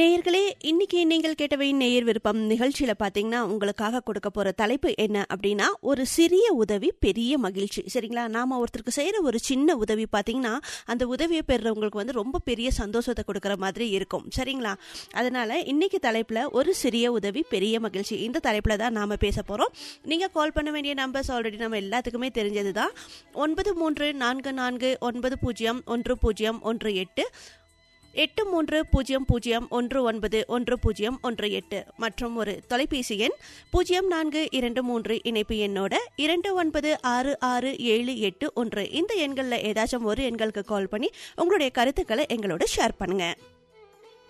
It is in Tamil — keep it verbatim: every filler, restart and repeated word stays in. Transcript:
நேயர்களே, இன்னைக்கு நீங்கள் கேட்டவை நேயர் விருப்பம் நிகழ்ச்சியில பாத்தீங்கன்னா உங்களுக்காக கொடுக்க போற தலைப்பு என்ன அப்படின்னா, ஒரு சிறிய உதவி பெரிய மகிழ்ச்சி. சரிங்களா? நாம ஒருத்தருக்கு செய்யற ஒரு சின்ன உதவி பாத்தீங்கன்னா அந்த உதவியை பெறுறவங்களுக்கு வந்து ரொம்ப பெரிய சந்தோஷத்தை கொடுக்கற மாதிரி இருக்கும். சரிங்களா? அதனால இன்னைக்கு தலைப்புல ஒரு சிறிய உதவி பெரிய மகிழ்ச்சி, இந்த தலைப்புல தான் நாம பேச போறோம். நீங்க கால் பண்ண வேண்டிய நம்பர்ஸ் ஆல்ரெடி நம்ம எல்லாத்துக்குமே தெரிஞ்சதுதான். ஒன்பது மூன்று நான்கு நான்கு ஒன்பது பூஜ்ஜியம் ஒன்று பூஜ்ஜியம் ஒன்று எட்டு, எட்டு மூன்று பூஜ்ஜியம் பூஜ்ஜியம் ஒன்று ஒன்பது ஒன்று பூஜ்ஜியம் ஒன்று எட்டு மற்றும் ஒரு தொலைபேசி எண் பூஜ்ஜியம் நான்கு இரண்டு மூன்று இணைப்பு எண்ணோட இரண்டு ஒன்பது ஆறு ஆறு ஏழு எட்டு ஒன்று. இந்த எண்களில் ஏதாச்சும் ஒரு எண்களுக்கு கால் பண்ணி உங்களுடைய கருத்துக்களை எங்களோட ஷேர் பண்ணுங்க.